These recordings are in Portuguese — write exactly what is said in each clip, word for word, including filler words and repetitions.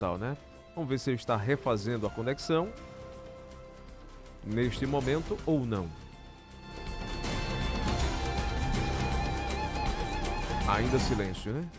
tal, né? Vamos ver se ele está refazendo a conexão neste momento ou não. Ainda silêncio, né?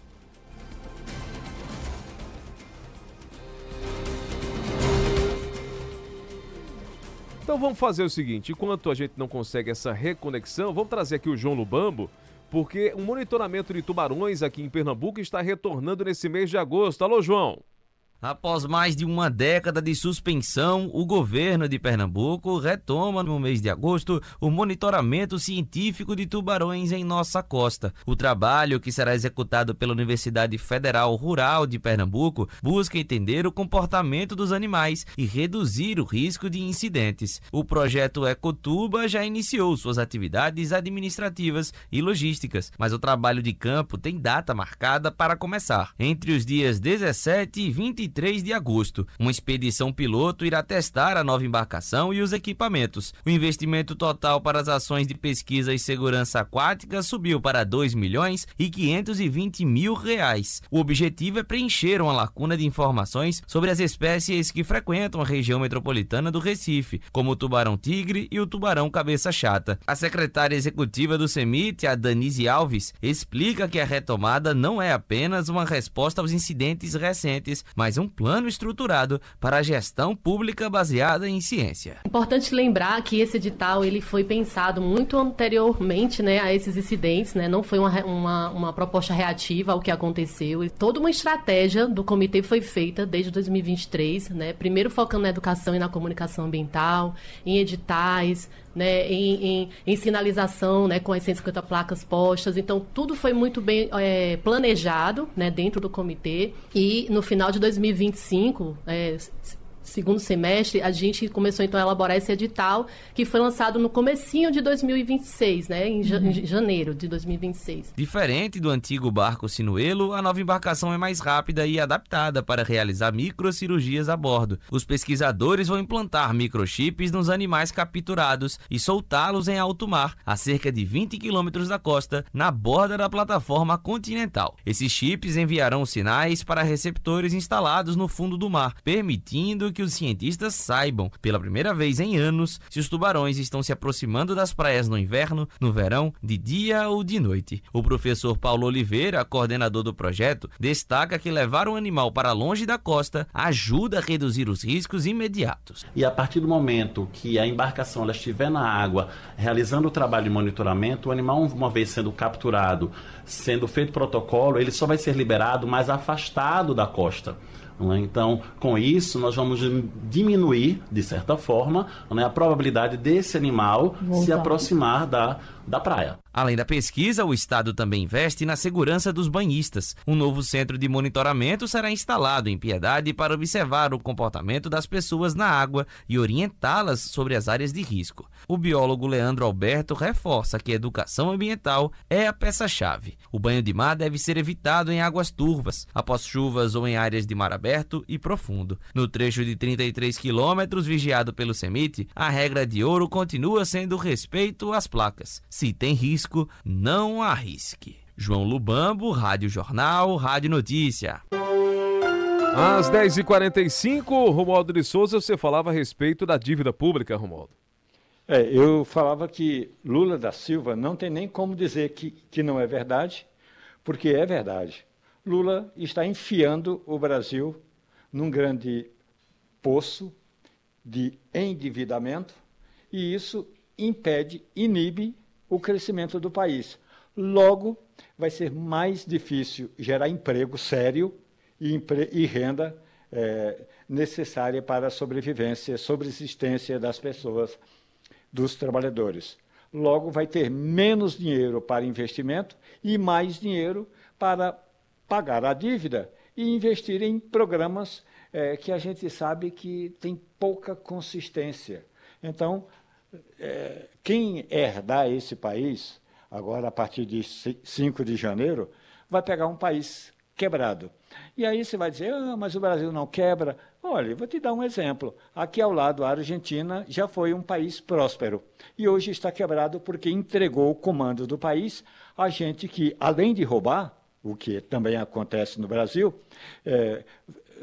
Então vamos fazer o seguinte, enquanto a gente não consegue essa reconexão, vamos trazer aqui o João Lubambo, porque o monitoramento de tubarões aqui em Pernambuco está retornando nesse mês de agosto. Alô, João! Após mais de uma década de suspensão, o governo de Pernambuco retoma no mês de agosto o monitoramento científico de tubarões em nossa costa. O trabalho, que será executado pela Universidade Federal Rural de Pernambuco, busca entender o comportamento dos animais e reduzir o risco de incidentes. O projeto Ecotuba já iniciou suas atividades administrativas e logísticas, mas o trabalho de campo tem data marcada para começar, entre os dias dezessete e vinte e três de agosto. Uma expedição piloto irá testar a nova embarcação e os equipamentos. O investimento total para as ações de pesquisa e segurança aquática subiu para dois milhões e quinhentos e vinte mil reais. O objetivo é preencher uma lacuna de informações sobre as espécies que frequentam a região metropolitana do Recife, como o tubarão-tigre e o tubarão-cabeça chata. A secretária executiva do CEMIT, a Danise Alves, explica que a retomada não é apenas uma resposta aos incidentes recentes, mas um plano estruturado para a gestão pública baseada em ciência. Importante lembrar que esse edital ele foi pensado muito anteriormente, né, a esses incidentes, né, não foi uma, uma, uma proposta reativa ao que aconteceu. E toda uma estratégia do comitê foi feita desde dois mil e vinte e três, né, primeiro focando na educação e na comunicação ambiental, em editais, né, em, em, em sinalização, né, com as cento e cinquenta placas postas. Então, tudo foi muito bem é, planejado, né, dentro do comitê. E no final de dois mil e vinte e cinco, é, segundo semestre, a gente começou então a elaborar esse edital, que foi lançado no comecinho de dois mil e vinte e seis, né, em, ja- Uhum. em janeiro de dois mil e vinte e seis. Diferente do antigo barco sinuelo, a nova embarcação é mais rápida e adaptada para realizar microcirurgias a bordo. Os pesquisadores vão implantar microchips nos animais capturados e soltá-los em alto mar, a cerca de vinte quilômetros da costa, na borda da plataforma continental. Esses chips enviarão sinais para receptores instalados no fundo do mar, permitindo que os cientistas saibam, pela primeira vez em anos, se os tubarões estão se aproximando das praias no inverno, no verão, de dia ou de noite. O professor Paulo Oliveira, coordenador do projeto, destaca que levar um animal para longe da costa ajuda a reduzir os riscos imediatos. E a partir do momento que a embarcação ela estiver na água, realizando o trabalho de monitoramento, o animal, uma vez sendo capturado, sendo feito protocolo, ele só vai ser liberado mais afastado da costa. Então, com isso, nós vamos diminuir, de certa forma, né, a probabilidade desse animal Voltar. se aproximar da, da praia. Além da pesquisa, o Estado também investe na segurança dos banhistas. Um novo centro de monitoramento será instalado em Piedade para observar o comportamento das pessoas na água e orientá-las sobre as áreas de risco. O biólogo Leandro Alberto reforça que a educação ambiental é a peça-chave. O banho de mar deve ser evitado em águas turvas, após chuvas ou em áreas de mar aberto e profundo. No trecho de trinta e três quilômetros vigiado pelo CEMIT, a regra de ouro continua sendo o respeito às placas. Se tem risco, não arrisque. João Lubambo, Rádio Jornal, Rádio Notícia. Às dez e quarenta e cinco, Romualdo de Souza, você falava a respeito da dívida pública, Romualdo. É, eu falava que Lula da Silva não tem nem como dizer que, que não é verdade, porque é verdade. Lula está enfiando o Brasil num grande poço de endividamento e isso impede, inibe o crescimento do país. Logo, vai ser mais difícil gerar emprego sério e, empre- e renda é, necessária para a sobrevivência, sobreexistência das pessoas, dos trabalhadores. Logo, vai ter menos dinheiro para investimento e mais dinheiro para pagar a dívida e investir em programas é, que a gente sabe que tem pouca consistência. Então, É, quem herdar esse país, agora a partir de cinco de janeiro, vai pegar um país quebrado. E aí você vai dizer, ah, mas o Brasil não quebra. Olha, vou te dar um exemplo. Aqui ao lado, a Argentina já foi um país próspero. E hoje está quebrado porque entregou o comando do país a gente que, além de roubar, o que também acontece no Brasil, é,